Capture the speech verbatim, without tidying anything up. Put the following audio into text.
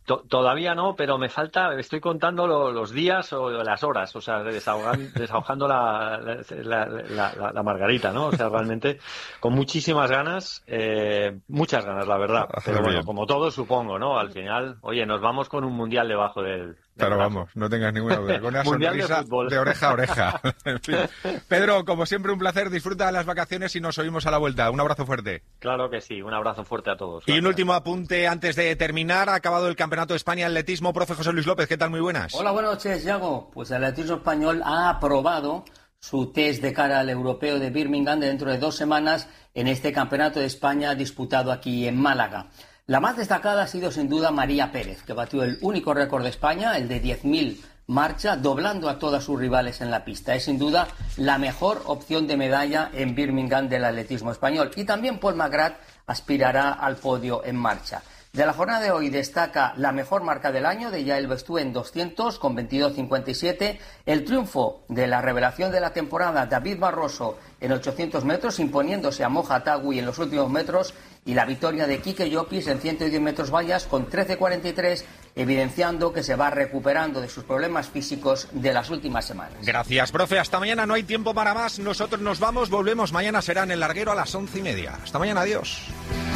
To- todavía no, pero me falta, estoy contando lo- los días o las horas, o sea, desahogan- desahogando la, la, la, la, la margarita, ¿no? O sea, realmente con muchísimas ganas, eh, muchas ganas, la verdad. Pero bueno, Bien. como todos, supongo, ¿no? Al final, oye, nos vamos con un mundial debajo del, del Pero brazo. vamos, no tengas ninguna duda. Con una Mundial de sonrisa fútbol. de oreja a oreja. En fin. Pedro, como siempre, un placer. Disfruta de las vacaciones y nos oímos a la vuelta. Un abrazo fuerte. Claro que sí, un abrazo fuerte a todos. Y un Gracias. último apunte antes de terminar. Ha acabado el Campeonato de España de Atletismo. Profe José Luis López, ¿qué tal? Muy buenas. Hola, buenas noches, Yago. Pues el atletismo español ha aprobado su test de cara al europeo de Birmingham de dentro de dos semanas en este Campeonato de España disputado aquí en Málaga. La más destacada ha sido sin duda María Pérez, que batió el único récord de España, el de diez mil marcha, doblando a todas sus rivales en la pista. Es sin duda la mejor opción de medalla en Birmingham del atletismo español. Y también Paul McGrath aspirará al podio en marcha. De la jornada de hoy destaca la mejor marca del año de Yael Bestú en doscientos con veintidós cincuenta y siete, el triunfo de la revelación de la temporada David Barroso en ochocientos metros imponiéndose a Moja Tagui en los últimos metros y la victoria de Quique Llopis en ciento diez metros vallas con trece cuarenta y tres, evidenciando que se va recuperando de sus problemas físicos de las últimas semanas. Gracias, profe. Hasta mañana. No hay tiempo para más. Nosotros nos vamos. Volvemos. Mañana será en el larguero a las once y media. Hasta mañana. Adiós.